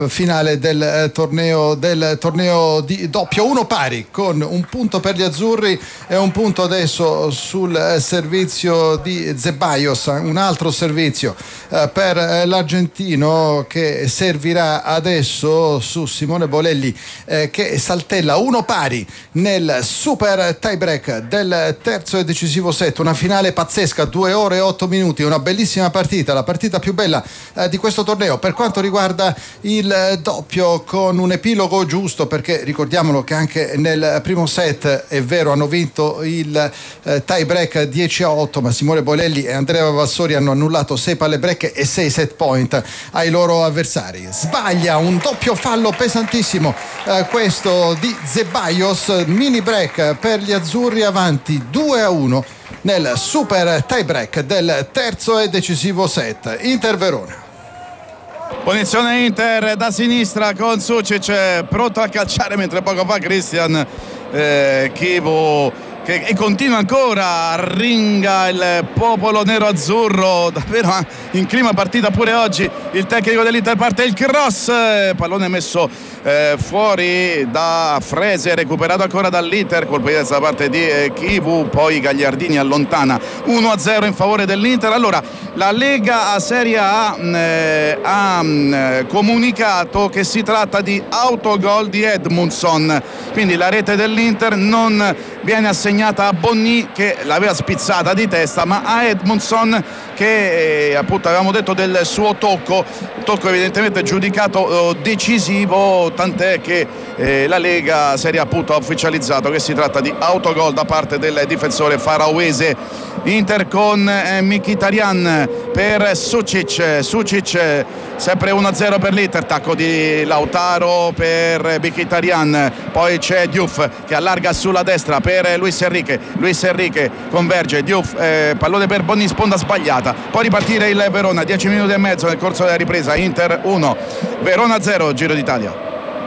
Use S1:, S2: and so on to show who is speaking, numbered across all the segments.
S1: finale del torneo di doppio, uno pari con un punto per gli azzurri e un punto adesso sul servizio di Zeballos, un altro servizio per l'argentino che servirà adesso su Simone Bolelli che saltella uno pari nel super tie break del terzo e decisivo set. Una finale pazzesca, 2 ore e 8 minuti, una bellissima partita, la partita più bella di questo torneo per quanto riguarda il doppio, con un epilogo giusto, perché ricordiamolo che anche nel primo set, è vero, hanno vinto il tie break 10-8, ma Simone Bolelli e Andrea Vavassori hanno annullato 6 palle break e 6 set point ai loro avversari. Sbaglia un doppio fallo pesantissimo questo di Zeballos, mini break per gli azzurri avanti 2-1 nel super tie break del terzo e decisivo set. Inter Verona.
S2: Punizione Inter da sinistra con Sučić pronto a calciare, mentre poco fa Christian Chivu che continua ancora, arringa il popolo nero-azzurro, davvero in clima partita pure oggi. Il tecnico dell'Inter, parte il cross, pallone messo fuori da Frese, recuperato ancora dall'Inter, colpo di testa da parte di Chivu, poi Gagliardini allontana. 1-0 in favore dell'Inter. Allora, la Lega Serie A ha comunicato che si tratta di autogol di Edmundson, quindi la rete dell'Inter non viene assegnata a Bonny, che l'aveva spizzata di testa, ma a Edmundson, che appunto avevamo detto del suo tocco evidentemente giudicato decisivo, tant'è che la Lega Serie A appunto ha ufficializzato che si tratta di autogol da parte del difensore faraoese. Inter con Mkhitaryan per Sučić, sempre 1-0 per l'Inter, tacco di Lautaro per Mkhitaryan, poi c'è Diouf che allarga sulla destra per Luis Enrique, converge Diouf, pallone per Bonny, sponda sbagliata, poi ripartire il Verona, 10 minuti e mezzo nel corso della ripresa. Inter 1, Verona 0, Giro d'Italia.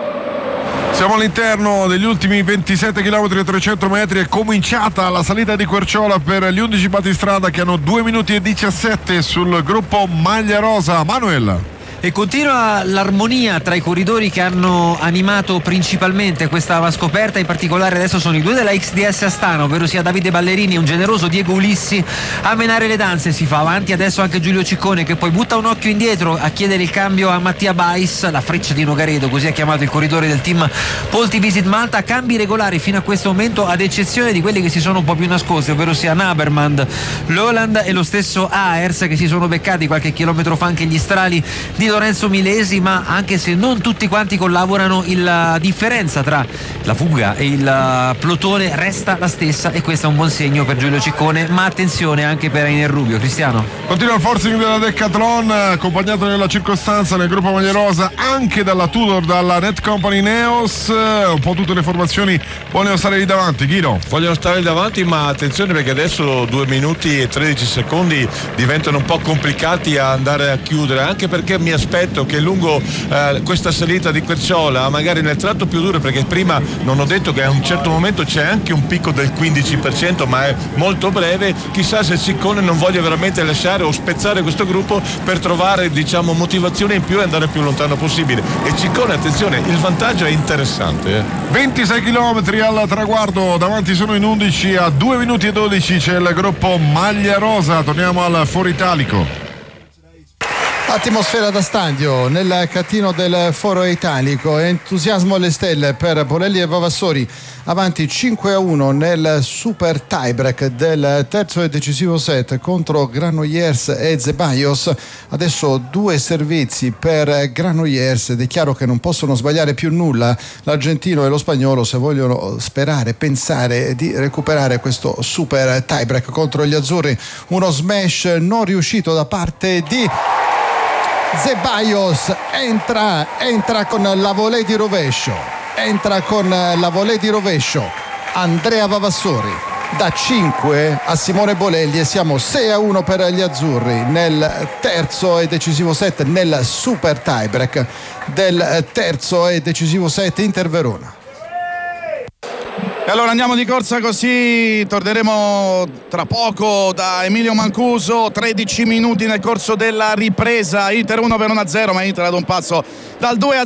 S3: Siamo all'interno degli ultimi 27 km e 300 metri, è cominciata la salita di Querciola per gli 11 battistrada che hanno 2 minuti e 17 sul gruppo maglia rosa. Manuel.
S4: E continua l'armonia tra i corridori che hanno animato principalmente questa scoperta, in particolare adesso sono i due della XDS Astana, ovvero sia Davide Ballerini e un generoso Diego Ulissi a menare le danze. Si fa avanti adesso anche Giulio Ciccone, che poi butta un occhio indietro a chiedere il cambio a Mattia Bais, la freccia di Nogaredo, così ha chiamato il corridore del team Polti Visit Malta. Cambi regolari fino a questo momento, ad eccezione di quelli che si sono un po' più nascosti, ovvero sia Naberman, Loland e lo stesso Aers, che si sono beccati qualche chilometro fa anche gli strali di Lorenzo Milesi, ma anche se non tutti quanti collaborano, la differenza tra la fuga e il plotone resta la stessa, e questo è un buon segno per Giulio Ciccone, ma attenzione anche per Ainer Rubio. Cristiano.
S3: Continua il forcing della Decathlon, accompagnato nella circostanza nel gruppo maglia rosa anche dalla Tudor, dalla Net Company Neos, un po' tutte le formazioni vogliono stare lì davanti. Ghiro.
S5: Vogliono stare lì davanti, ma attenzione perché adesso 2 minuti e 13 secondi diventano un po' complicati a andare a chiudere, anche perché mi aspetto che lungo questa salita di Querciola, magari nel tratto più duro, perché prima non ho detto che a un certo momento c'è anche un picco del 15%, ma è molto breve, chissà se Ciccone non voglia veramente lasciare o spezzare questo gruppo per trovare, diciamo, motivazione in più e andare più lontano possibile. E Ciccone, attenzione, il vantaggio è interessante.
S3: 26 km al traguardo, davanti sono in 11, a 2 minuti e 12 c'è il gruppo maglia rosa. Torniamo al Foro Italico.
S1: Atmosfera da stadio nel catino del Foro Italico, entusiasmo alle stelle per Bolelli e Vavassori, avanti 5-1 nel super tiebreak del terzo e decisivo set contro Granollers e Zeballos. Adesso 2 servizi per Granollers ed è chiaro che non possono sbagliare più nulla l'argentino e lo spagnolo se vogliono sperare, pensare di recuperare questo super tiebreak contro gli azzurri. Uno smash non riuscito da parte di Zeballos, entra con la volée di rovescio, Andrea Vavassori da 5 a Simone Bolelli e siamo 6-1 per gli azzurri nel terzo e decisivo set, nel super tiebreak del terzo e decisivo set. Inter Verona.
S2: E allora andiamo di corsa, così torneremo tra poco da Emilio Mancuso. 13 minuti nel corso della ripresa, Inter 1 Verona 0, ma Inter ad un passo dal 2-0.